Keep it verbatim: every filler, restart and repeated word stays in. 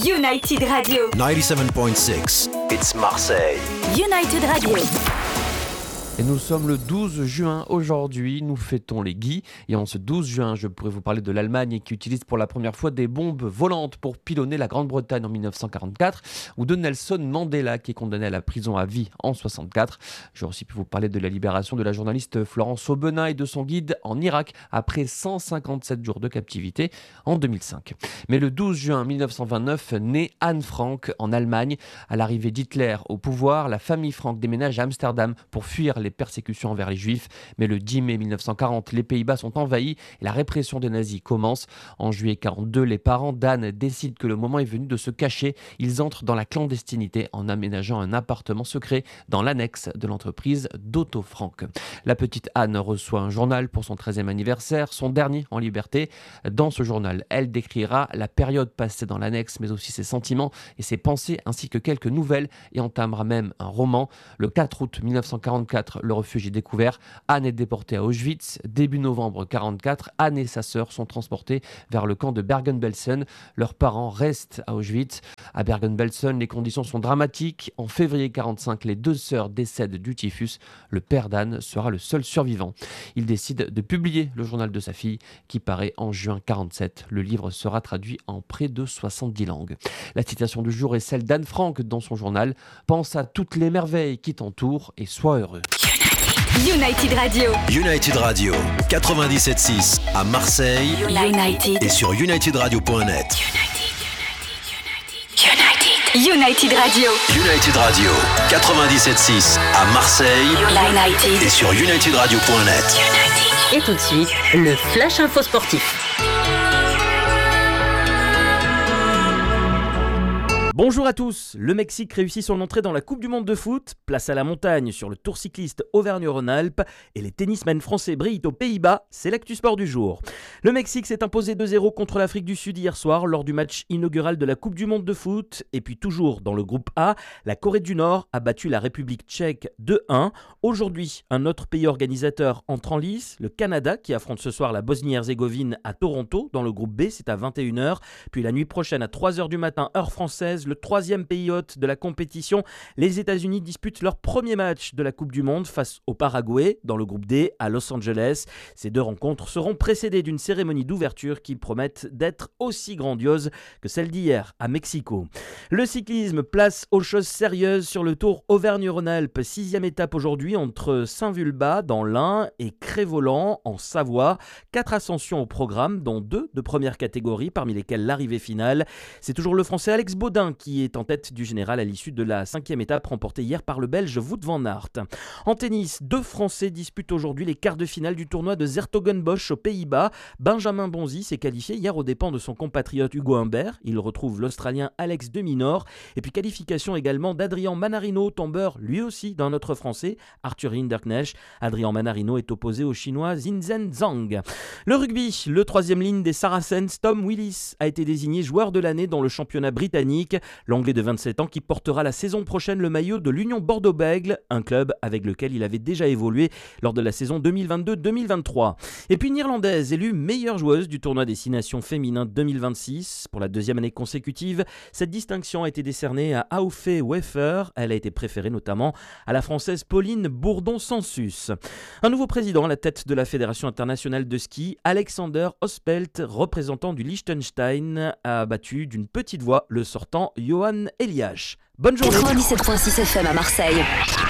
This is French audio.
United Radio. ninety-seven point six, it's Marseille. United Radio. Et nous sommes le douze juin aujourd'hui, nous fêtons les Guy. Et en ce douze juin, je pourrais vous parler de l'Allemagne qui utilise pour la première fois des bombes volantes pour pilonner la Grande-Bretagne en dix-neuf cent quarante-quatre, ou de Nelson Mandela qui est condamné à la prison à vie en soixante-quatre. J'aurais aussi pu vous parler de la libération de la journaliste Florence Aubenas et de son guide en Irak après cent cinquante-sept jours de captivité en deux mille cinq. Mais le douze juin mille neuf cent vingt-neuf naît Anne Frank en Allemagne. À l'arrivée d'Hitler au pouvoir, la famille Frank déménage à Amsterdam pour fuir les les persécutions envers les Juifs. Mais le dix mai mille neuf cent quarante, les Pays-Bas sont envahis et la répression des nazis commence. En juillet quarante-deux, les parents d'Anne décident que le moment est venu de se cacher. Ils entrent dans la clandestinité en aménageant un appartement secret dans l'annexe de l'entreprise d'Otto Frank. La petite Anne reçoit un journal pour son treizième anniversaire, son dernier en liberté. Dans ce journal, elle décrira la période passée dans l'annexe, mais aussi ses sentiments et ses pensées, ainsi que quelques nouvelles, et entamera même un roman. Le quatre août mille neuf cent quarante-quatre, le refuge est découvert. Anne est déportée à Auschwitz. Début novembre quarante-quatre, Anne et sa sœur sont transportées vers le camp de Bergen-Belsen. Leurs parents restent à Auschwitz. À Bergen-Belsen, les conditions sont dramatiques. En février quarante-cinq, les deux sœurs décèdent du typhus. Le père d'Anne sera le seul survivant. Il décide de publier le journal de sa fille qui paraît en juin quarante-sept. Le livre sera traduit en près de soixante-dix langues. La citation du jour est celle d'Anne Frank dans son journal. « Pense à toutes les merveilles qui t'entourent et sois heureux ». United Radio. United Radio, quatre-vingt-dix-sept six à Marseille. United. Et sur united radio point net. United. United Radio. United Radio, quatre-vingt-dix-sept six à Marseille. United. Et sur united radio point net. Et tout de suite, le Flash Info Sportif. Bonjour à tous, le Mexique réussit son entrée dans la Coupe du Monde de foot, place à la montagne sur le Tour cycliste Auvergne-Rhône-Alpes et les tennismen français brillent aux Pays-Bas, c'est l'actu sport du jour. Le Mexique s'est imposé deux zéro contre l'Afrique du Sud hier soir lors du match inaugural de la Coupe du Monde de foot et puis toujours dans le groupe A, la Corée du Nord a battu la République tchèque deux un. Aujourd'hui, un autre pays organisateur entre en lice, le Canada qui affronte ce soir la Bosnie-Herzégovine à Toronto dans le groupe B, c'est à vingt et une heures, puis la nuit prochaine à trois heures du matin heure française, le troisième pays hôte de la compétition, les États-Unis disputent leur premier match de la Coupe du Monde face au Paraguay dans le groupe D à Los Angeles. Ces deux rencontres seront précédées d'une cérémonie d'ouverture qui promettent d'être aussi grandiose que celle d'hier à Mexico. Le cyclisme, place aux choses sérieuses sur le Tour Auvergne-Rhône-Alpes, sixième étape aujourd'hui entre Saint-Vulbas dans l'Ain et Crest-Voland en Savoie. Quatre ascensions au programme, dont deux de première catégorie, parmi lesquelles l'arrivée finale. C'est toujours le Français Alex Baudin qui est en tête du général à l'issue de la cinquième étape remportée hier par le Belge Wout van Aert. En tennis, deux Français disputent aujourd'hui les quarts de finale du tournoi de 's-Hertogenbosch aux Pays-Bas. Benjamin Bonzi s'est qualifié hier aux dépens de son compatriote Hugo Humbert. Il retrouve l'Australien Alex de Minaur. Et puis qualification également d'Adrian Manarino, tombeur lui aussi d'un autre Français, Arthur Hinderknecht. Adrian Manarino est opposé au Chinois Zinzhen Zhang. Le rugby, le troisième ligne des Saracens, Tom Willis, a été désigné joueur de l'année dans le championnat britannique. L'Anglais de vingt-sept ans qui portera la saison prochaine le maillot de l'Union Bordeaux-Bègles, un club avec lequel il avait déjà évolué lors de la saison deux mille vingt-deux deux mille vingt-trois. Et puis une Irlandaise élue meilleure joueuse du tournoi des Six Nations féminin deux mille vingt-six. Pour la deuxième année consécutive, cette distinction a été décernée à Aoufé Wefer. Elle a été préférée notamment à la Française Pauline Bourdon-Sansus. Un nouveau président à la tête de la Fédération internationale de ski, Alexander Ospelt, représentant du Liechtenstein, a battu d'une petite voix le sortant Johan Elias. Bonne journée. quatre-vingt-dix-sept virgule six F M à Marseille.